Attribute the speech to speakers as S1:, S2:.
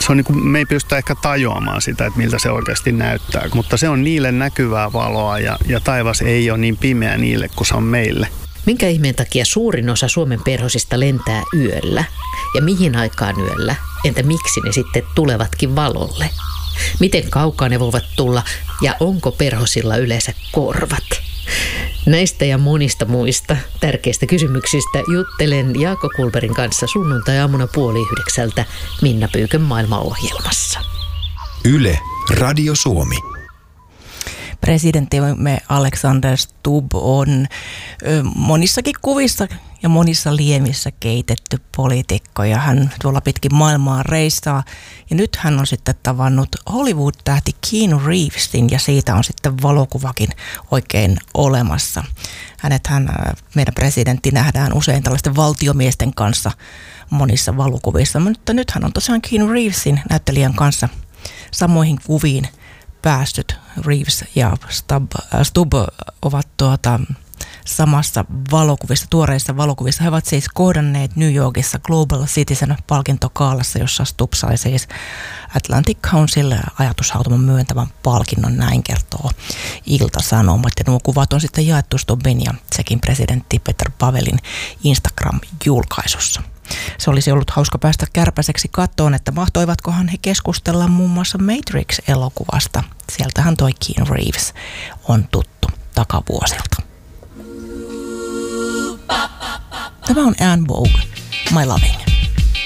S1: se on niin kuin, me ei pystytä ehkä tajuamaan sitä, että miltä se oikeasti näyttää, mutta se on niille näkyvää valoa ja taivas ei ole niin pimeä niille kuin se on meille.
S2: Minkä ihmeen takia suurin osa Suomen perhosista lentää yöllä? Ja mihin aikaan yöllä? Entä miksi ne sitten tulevatkin valolle? Miten kaukaa ne voivat tulla ja onko perhosilla yleensä korvat? Näistä ja monista muista tärkeistä kysymyksistä juttelen Jaakko Kulberin kanssa sunnuntai-aamuna 8:30 Minna Pyykön maailmaohjelmassa.
S3: Yle, Radio Suomi.
S4: Presidenttimme Alexander Stubb on monissakin kuvissa ja monissa liemissä keitetty poliitikko ja hän tuolla pitkin maailmaa reissaa. Ja nyt hän on sitten tavannut Hollywood-tähti Keanu Reevesin ja siitä on sitten valokuvakin oikein olemassa. Meidän presidentti nähdään usein tällaisten valtiomiesten kanssa monissa valokuvissa, mutta nyt hän on tosiaan Keanu Reevesin näyttelijän kanssa samoihin kuviin päässyt. Reeves ja Stubb ovat samassa valokuvissa, tuoreissa valokuvissa. He ovat siis kohdanneet New Yorkissa Global Citizen-palkintokaalassa, jossa Stubb sai siis Atlantic Council ajatushautoman myöntävän palkinnon, näin kertoo Ilta-Sanomat. Ja nuo kuvat on sitten jaettu Stubbin ja Tšekin presidentti Petr Pavelin Instagram-julkaisussa. Se olisi ollut hauska päästä kärpäiseksi kattoon, että mahtoivatkohan he keskustella muun muassa Matrix-elokuvasta. Sieltähän toi Keanu Reeves on tuttu takavuosilta. Tämä on Anne Vogue, My Loving.